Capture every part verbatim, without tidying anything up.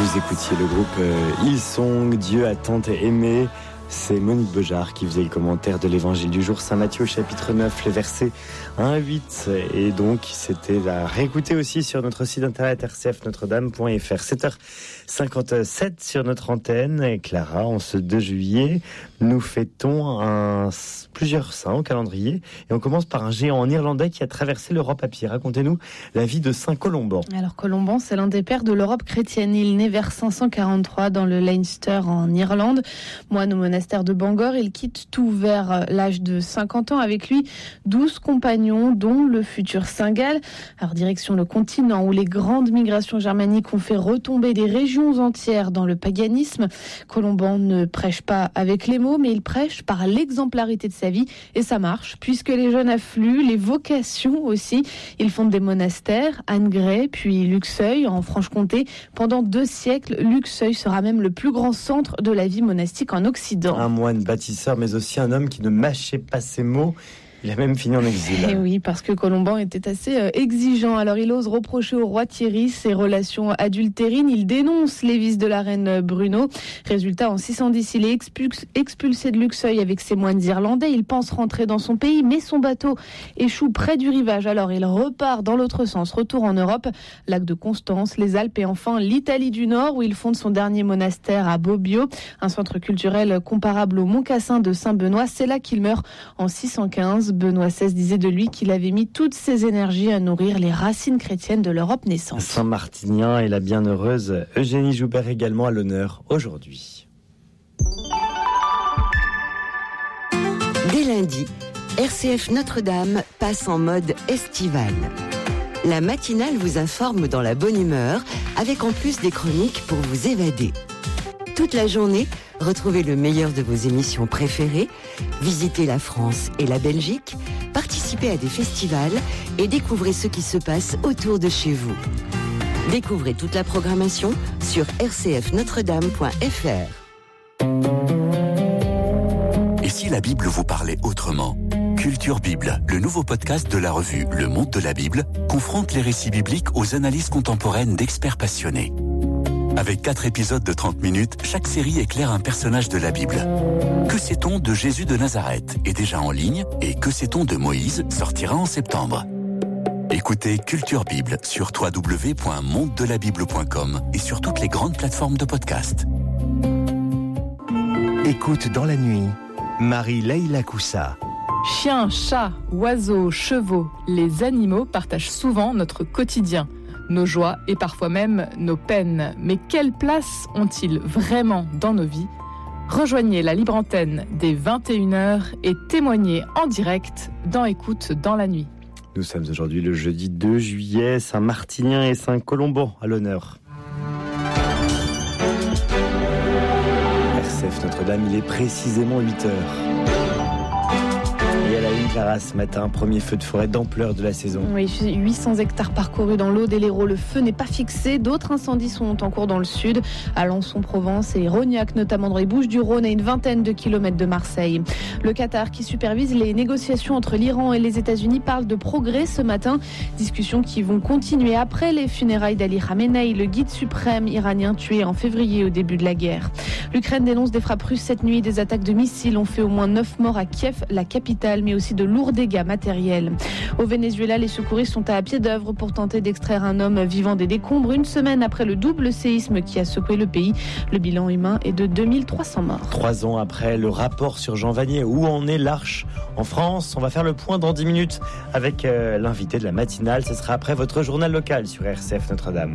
Vous écoutiez le groupe euh, Hillsong, Dieu a tant aimé. C'est Monique Beujart qui faisait le commentaire de l'évangile du jour, Saint Matthieu chapitre neuf, les versets un à huit. Et donc, c'était à réécouter aussi sur notre site internet r c f notre dame point f r. sept heures cinquante-sept sur notre antenne. Et Clara, en ce deux juillet, nous fêtons un, plusieurs saints au calendrier. Et on commence par un géant irlandais qui a traversé l'Europe à pied. Racontez-nous la vie de Saint Colomban. Alors Colomban, c'est l'un des pères de l'Europe chrétienne. Il naît vers cinq cent quarante-trois dans le Leinster en Irlande. Moine au monastère de Bangor, il quitte tout vers l'âge de cinquante ans. Avec lui, douze compagnons, dont le futur Saint Gall. Alors direction le continent où les grandes migrations germaniques ont fait retomber des régions entières dans le paganisme. Colomban ne prêche pas avec les mots, mais il prêche par l'exemplarité de sa vie. Et ça marche, puisque les jeunes affluent, les vocations aussi. Il fonde des monastères, Annegray, puis Luxeuil, en Franche-Comté. Pendant deux siècles, Luxeuil sera même le plus grand centre de la vie monastique en Occident. Un moine bâtisseur, mais aussi un homme qui ne mâchait pas ses mots. Il a même fini en exil. Et oui, parce que Colomban était assez euh, exigeant. Alors il ose reprocher au roi Thierry ses relations adultérines. Il dénonce les vices de la reine Bruno. Résultat, en six cent dix, il est expulsé, expulsé de Luxeuil avec ses moines irlandais. Il pense rentrer dans son pays, mais son bateau échoue près du rivage. Alors il repart dans l'autre sens, retour en Europe, lac de Constance, les Alpes et enfin l'Italie du Nord, où il fonde son dernier monastère à Bobbio, un centre culturel comparable au Mont Cassin de Saint-Benoît. C'est là qu'il meurt en six cent quinze. Benoît seize disait de lui qu'il avait mis toutes ses énergies à nourrir les racines chrétiennes de l'Europe naissante. Saint-Martinien et la bienheureuse Eugénie Joubert également à l'honneur aujourd'hui. Dès lundi, R C F Notre-Dame passe en mode estival. La matinale vous informe dans la bonne humeur, avec en plus des chroniques pour vous évader. Toute la journée, retrouvez le meilleur de vos émissions préférées, visitez la France et la Belgique, participez à des festivals et découvrez ce qui se passe autour de chez vous. Découvrez toute la programmation sur r c f notre dame point f r. Et si la Bible vous parlait autrement ? Culture Bible, le nouveau podcast de la revue Le Monde de la Bible, confronte les récits bibliques aux analyses contemporaines d'experts passionnés. Avec quatre épisodes de trente minutes, chaque série éclaire un personnage de la Bible. Que sait-on de Jésus de Nazareth est déjà en ligne et Que sait-on de Moïse sortira en septembre. Écoutez Culture Bible sur w w w point monde de la bible point com et sur toutes les grandes plateformes de podcast. Écoute dans la nuit, Marie-Leila Koussa. Chiens, chats, oiseaux, chevaux, les animaux partagent souvent notre quotidien. Nos joies et parfois même nos peines. Mais quelle place ont-ils vraiment dans nos vies ? Rejoignez la libre antenne dès vingt et une heures et témoignez en direct dans Écoute dans la nuit. Nous sommes aujourd'hui le jeudi deux juillet, Saint-Martinien et Saint-Colomban à l'honneur. R C F Notre-Dame, il est précisément huit heures. Et à la une, Clara, ce matin, premier feu de forêt d'ampleur de la saison. Oui, huit cents hectares parcourus dans l'Aude et l'Hérault. Le feu n'est pas fixé. D'autres incendies sont en cours dans le sud, à Alençon, Provence et Rognac, notamment dans les Bouches-du-Rhône, à une vingtaine de kilomètres de Marseille. Le Qatar, qui supervise les négociations entre l'Iran et les États-Unis, parle de progrès ce matin. Discussions qui vont continuer après les funérailles d'Ali Khamenei, le guide suprême iranien tué en février au début de la guerre. L'Ukraine dénonce des frappes russes cette nuit. Des attaques de missiles ont fait au moins neuf morts à Kiev, la capitale, mais aussi de lourds dégâts matériels. Au Venezuela, les secouristes sont à pied d'œuvre pour tenter d'extraire un homme vivant des décombres une semaine après le double séisme qui a secoué le pays. Le bilan humain est de deux mille trois cents morts. Trois ans après le rapport sur Jean Vanier, où en est l'Arche en France ? On va faire le point dans dix minutes avec euh, l'invité de la matinale. Ce sera après votre journal local sur R C F Notre-Dame.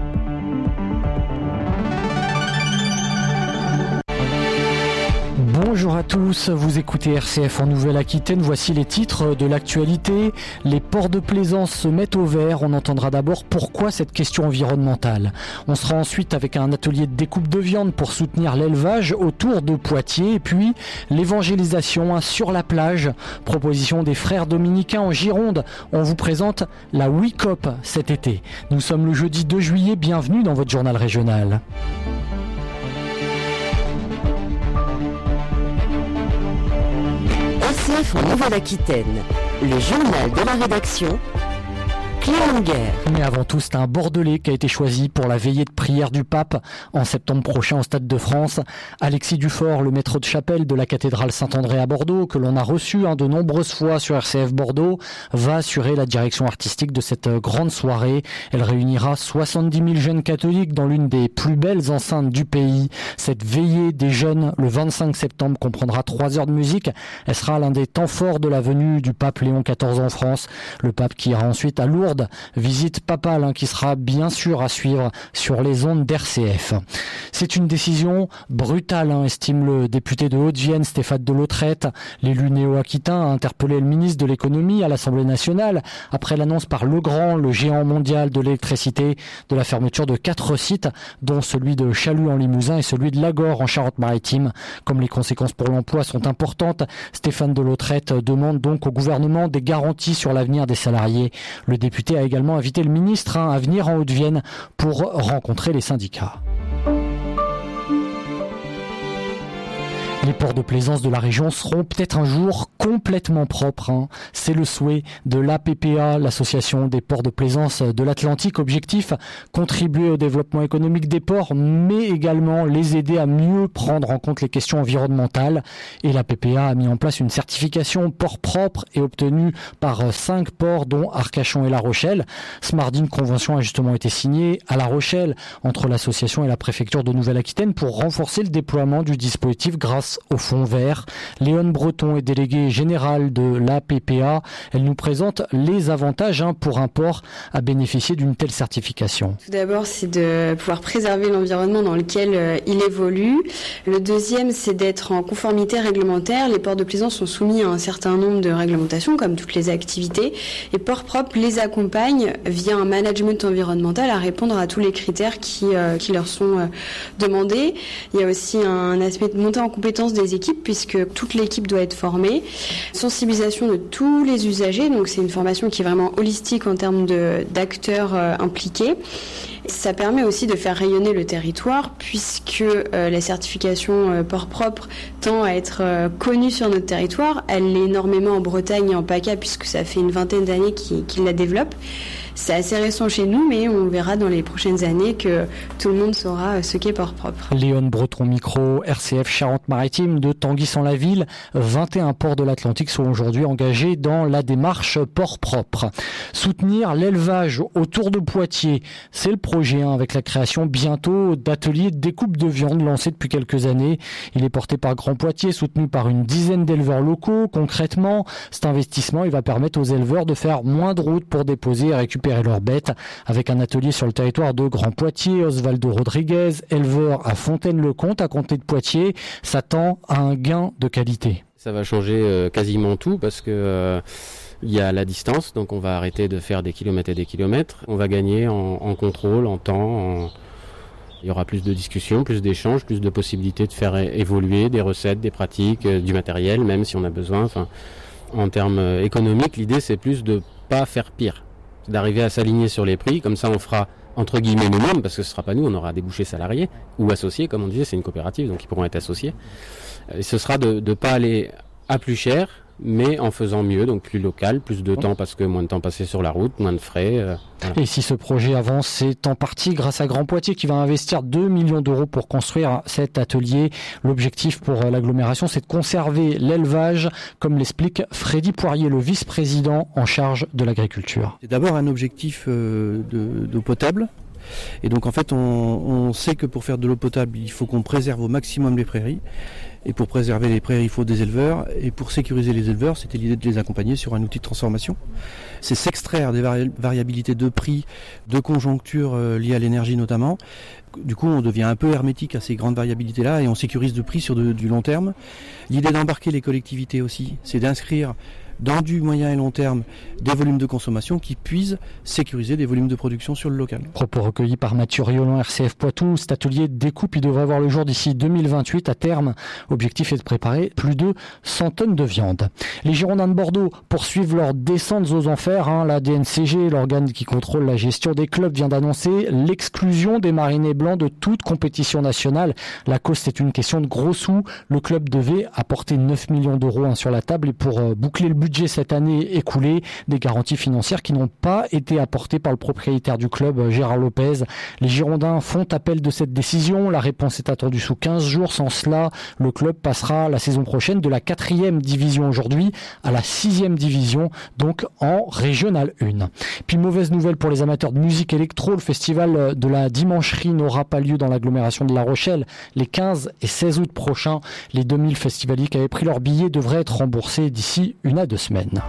Bonjour à tous, vous écoutez R C F en Nouvelle-Aquitaine, voici les titres de l'actualité. Les ports de plaisance se mettent au vert, on entendra d'abord pourquoi cette question environnementale. On sera ensuite avec un atelier de découpe de viande pour soutenir l'élevage autour de Poitiers, et puis l'évangélisation sur la plage. Proposition des frères dominicains en Gironde, on vous présente la WeCop cet été. Nous sommes le jeudi deux juillet, bienvenue dans votre journal régional. R C F en Nouvelle-Aquitaine, le journal de la rédaction, Clément Guerre. Mais avant tout, c'est un Bordelais qui a été choisi pour la veillée de prière du pape en septembre prochain au Stade de France. Alexis Dufort, le maître de chapelle de la cathédrale Saint-André à Bordeaux, que l'on a reçu hein, de nombreuses fois sur R C F Bordeaux, va assurer la direction artistique de cette grande soirée. Elle réunira soixante-dix mille jeunes catholiques dans l'une des plus belles enceintes du pays. Cette veillée des jeunes, le vingt-cinq septembre, comprendra trois heures de musique. Elle sera l'un des temps forts de la venue du pape Léon quatorze en France. Le pape qui ira ensuite à Lourdes, visite papale hein, qui sera bien sûr à suivre sur les ondes d'R C F. C'est une décision brutale, hein, estime le député de Haute-Vienne Stéphane Delautrette. L'élu néo-aquitain a interpellé le ministre de l'économie à l'Assemblée nationale après l'annonce par Legrand, le géant mondial de l'électricité, de la fermeture de quatre sites, dont celui de Chalut en Limousin et celui de Lagor en Charente-Maritime. Comme les conséquences pour l'emploi sont importantes, Stéphane Delautrette demande donc au gouvernement des garanties sur l'avenir des salariés. Le député a également invité le ministre hein, à venir en Haute-Vienne pour rencontrer les syndicats. Les ports de plaisance de la région seront peut-être un jour complètement propres. Hein. C'est le souhait de l'A P P A, l'association des ports de plaisance de l'Atlantique. Objectif, contribuer au développement économique des ports, mais également les aider à mieux prendre en compte les questions environnementales. Et l'A P P A a mis en place une certification port propre et obtenue par cinq ports, dont Arcachon et La Rochelle. Ce mardi, une convention a justement été signée à La Rochelle entre l'association et la préfecture de Nouvelle-Aquitaine pour renforcer le déploiement du dispositif grâce au Fonds vert. Léone Breton est déléguée générale de l'A P P A. Elle nous présente les avantages hein, pour un port à bénéficier d'une telle certification. Tout d'abord, c'est de pouvoir préserver l'environnement dans lequel euh, il évolue. Le deuxième, c'est d'être en conformité réglementaire. Les ports de plaisance sont soumis à un certain nombre de réglementations, comme toutes les activités. Et Port Propre les accompagne via un management environnemental à répondre à tous les critères qui, euh, qui leur sont euh, demandés. Il y a aussi un aspect de montée en compétence des équipes, puisque toute l'équipe doit être formée. Sensibilisation de tous les usagers, donc c'est une formation qui est vraiment holistique en termes de, d'acteurs euh, impliqués. Ça permet aussi de faire rayonner le territoire, puisque euh, la certification euh, port propre tend à être euh, connue sur notre territoire. Elle l'est énormément en Bretagne et en PACA, puisque ça fait une vingtaine d'années qu'ils, qu'ils la développent. C'est assez récent chez nous, mais on verra dans les prochaines années que tout le monde saura ce qu'est port propre. Léone Breton micro, R C F Charente-Maritime de Tanguy-en-la-Ville. vingt et un ports de l'Atlantique sont aujourd'hui engagés dans la démarche port propre. Soutenir l'élevage autour de Poitiers, c'est le projet hein, avec la création bientôt d'ateliers de découpe de viande lancés depuis quelques années. Il est porté par Grand Poitiers, soutenu par une dizaine d'éleveurs locaux. Concrètement, cet investissement il va permettre aux éleveurs de faire moins de route pour déposer et récupérer leurs bêtes. Avec un atelier sur le territoire de Grand Poitiers, Osvaldo Rodriguez, éleveur à Fontaine-le-Comte, à côté de Poitiers, s'attend à un gain de qualité. Ça va changer euh, quasiment tout parce que euh, il y a la distance, donc on va arrêter de faire des kilomètres et des kilomètres. On va gagner en, en contrôle, en temps. En... Il y aura plus de discussions, plus d'échanges, plus de possibilités de faire évoluer des recettes, des pratiques, euh, du matériel, même si on a besoin. Enfin, en termes économiques, l'idée c'est plus de pas faire pire. D'arriver à s'aligner sur les prix, comme ça on fera entre guillemets nous-mêmes, parce que ce sera pas nous, on aura débouchés salariés ou associés, comme on disait, c'est une coopérative, donc ils pourront être associés. Et ce sera de ne pas aller à plus cher, mais en faisant mieux, donc plus local, plus de temps parce que moins de temps passé sur la route, moins de frais. Euh, voilà. Et si ce projet avance, c'est en partie grâce à Grand Poitiers qui va investir deux millions d'euros pour construire cet atelier. L'objectif pour l'agglomération, c'est de conserver l'élevage, comme l'explique Freddy Poirier, le vice-président en charge de l'agriculture. C'est d'abord un objectif euh, de, d'eau potable. Et donc en fait on, on sait que pour faire de l'eau potable il faut qu'on préserve au maximum les prairies, et pour préserver les prairies il faut des éleveurs, et pour sécuriser les éleveurs c'était l'idée de les accompagner sur un outil de transformation. C'est s'extraire des vari- variabilités de prix, de conjoncture euh, liées à l'énergie notamment. Du coup on devient un peu hermétique à ces grandes variabilités là et on sécurise le prix sur de, du long terme. L'idée d'embarquer les collectivités aussi, c'est d'inscrire dans du moyen et long terme des volumes de consommation qui puissent sécuriser des volumes de production sur le local. Propos recueillis par Mathieu Riolan, R C F Poitou. Cet atelier de découpe, il devrait avoir le jour d'ici deux mille vingt-huit. À terme, objectif est de préparer plus de cent tonnes de viande. Les Girondins de Bordeaux poursuivent leur descente aux enfers. Hein. La D N C G, l'organe qui contrôle la gestion des clubs, vient d'annoncer l'exclusion des Marinés Blancs de toute compétition nationale. La cause, c'est une question de gros sous. Le club devait apporter neuf millions d'euros hein, sur la table, et pour euh, boucler le budget budget cette année écoulée, des garanties financières qui n'ont pas été apportées par le propriétaire du club, Gérard Lopez. Les Girondins font appel de cette décision. La réponse est attendue sous quinze jours. Sans cela, le club passera la saison prochaine de la quatrième division aujourd'hui à la sixième division, donc en Régional un. Puis mauvaise nouvelle pour les amateurs de musique électro, le festival de la Dimancherie n'aura pas lieu dans l'agglomération de La Rochelle les quinze et seize août prochains. Les deux mille festivaliers qui avaient pris leur billet devraient être remboursés d'ici une à deux semaines.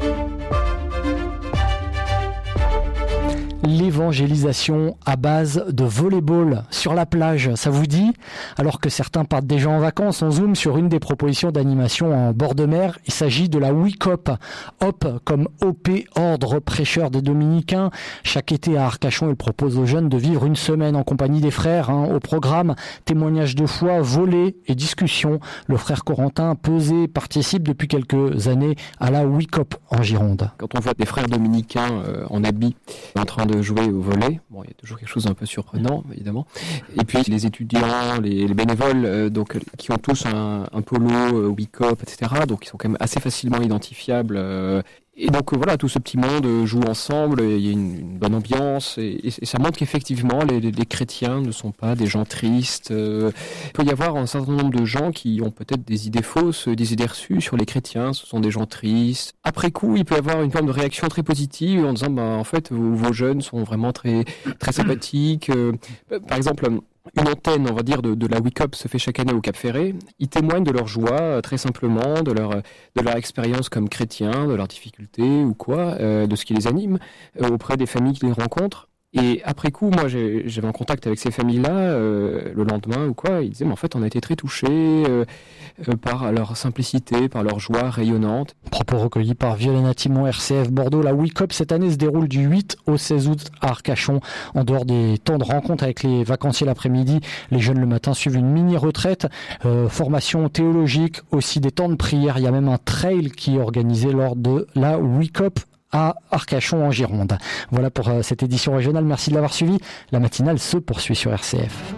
L'évangélisation à base de volleyball sur la plage, ça vous dit? Alors que certains partent déjà en vacances, on zoome sur une des propositions d'animation en bord de mer. Il s'agit de la WICOP. Hop comme O P, ordre prêcheur des Dominicains. Chaque été à Arcachon, il propose aux jeunes de vivre une semaine en compagnie des frères. Hein. Au programme, témoignages de foi, volets et discussions. Le frère Corentin Pesé participe depuis quelques années à la WICOP en Gironde. Quand on voit des frères dominicains euh, en habit en train de jouer au volley, bon, il y a toujours quelque chose d'un peu surprenant, évidemment. Et puis les étudiants, les, les bénévoles, euh, donc qui ont tous un, un polo, euh, WICOP, et cetera. Donc ils sont quand même assez facilement identifiables. Euh, Et donc voilà, tout ce petit monde joue ensemble, il y a une, une bonne ambiance, et, et ça montre qu'effectivement les, les, les chrétiens ne sont pas des gens tristes. Euh, il peut y avoir un certain nombre de gens qui ont peut-être des idées fausses, des idées reçues sur les chrétiens, ce sont des gens tristes. Après coup, il peut y avoir une forme de réaction très positive en disant bah, en fait vos, vos jeunes sont vraiment très, très sympathiques. Euh, par exemple, une antenne, on va dire, de, de la WICOP se fait chaque année au Cap Ferré. Ils témoignent de leur joie, euh, très simplement, de leur, de leur expérience comme chrétiens, de leurs difficultés ou quoi, euh, de ce qui les anime, euh, auprès des familles qu'ils rencontrent. Et après coup, moi, j'ai, j'avais un contact avec ces familles-là, euh, le lendemain ou quoi, ils disaient, mais en fait, on a été très touchés euh, euh, par leur simplicité, par leur joie rayonnante. Propos recueillis par Violaine Timon, R C F Bordeaux. La WICOP, cette année, se déroule du huit au seize août à Arcachon. En dehors des temps de rencontre avec les vacanciers l'après-midi, les jeunes le matin suivent une mini-retraite, euh, formation théologique, aussi des temps de prière. Il y a même un trail qui est organisé lors de la WICOP à Arcachon en Gironde. Voilà pour euh, cette édition régionale. Merci de l'avoir suivi. La matinale se poursuit sur R C F.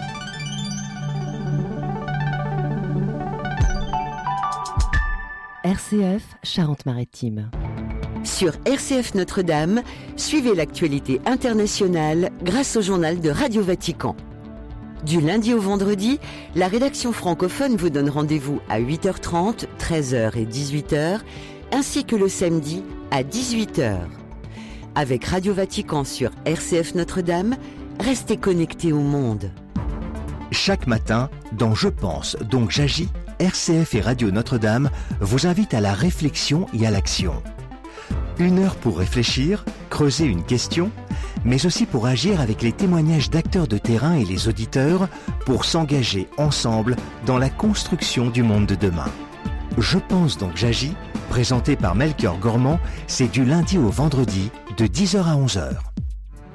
R C F Charente-Maritime. Sur R C F Notre-Dame, suivez l'actualité internationale grâce au journal de Radio Vatican. Du lundi au vendredi, la rédaction francophone vous donne rendez-vous à huit heures trente, treize heures et dix-huit heures, ainsi que le samedi à dix-huit heures. Avec Radio Vatican sur R C F Notre-Dame, restez connectés au monde. Chaque matin, dans Je pense, donc j'agis, R C F et Radio Notre-Dame vous invitent à la réflexion et à l'action. Une heure pour réfléchir, creuser une question, mais aussi pour agir avec les témoignages d'acteurs de terrain et les auditeurs pour s'engager ensemble dans la construction du monde de demain. Je pense donc j'agis, présenté par Melchior Gormand, c'est du lundi au vendredi de dix heures à onze heures.